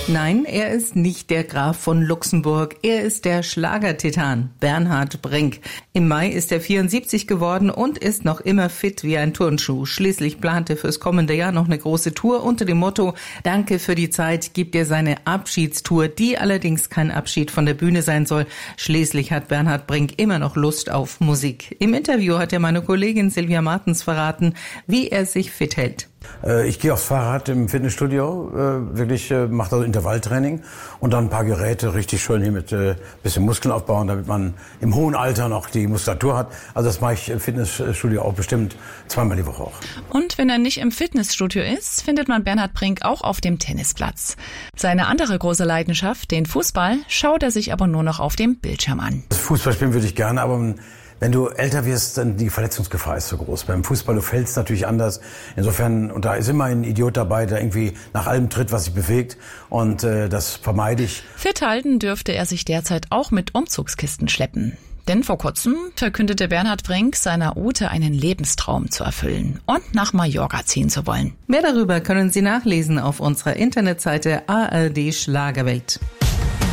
Nein, er ist nicht der Graf von Luxemburg. Er ist der Schlagertitan Bernhard Brink. Im Mai ist er 74 geworden und ist noch immer fit wie ein Turnschuh. Schließlich plant er fürs kommende Jahr noch eine große Tour unter dem Motto „Danke für die Zeit", gibt er seine Abschiedstour, die allerdings kein Abschied von der Bühne sein soll. Schließlich hat Bernhard Brink immer noch Lust auf Musik. Im Interview hat er meine Kollegin Silvia Martens verraten, wie er sich fit hält. Ich gehe aufs Fahrrad im Fitnessstudio, mache da Intervalltraining und dann ein paar Geräte, richtig schön hier mit bisschen Muskeln aufbauen, damit man im hohen Alter noch die Muskulatur hat. Also das mache ich im Fitnessstudio auch bestimmt zweimal die Woche auch. Und wenn er nicht im Fitnessstudio ist, findet man Bernhard Brink auch auf dem Tennisplatz. Seine andere große Leidenschaft, den Fußball, schaut er sich aber nur noch auf dem Bildschirm an. Das Fußballspielen würde ich gerne, aber wenn du älter wirst, dann die Verletzungsgefahr ist so groß. Beim Fußball, du fällst natürlich anders. Insofern, und da ist immer ein Idiot dabei, der irgendwie nach allem tritt, was sich bewegt. Und das vermeide ich. Fit halten dürfte er sich derzeit auch mit Umzugskisten schleppen. Denn vor kurzem verkündete Bernhard Brink seiner Ute einen Lebenstraum zu erfüllen und nach Mallorca ziehen zu wollen. Mehr darüber können Sie nachlesen auf unserer Internetseite ARD Schlagerwelt.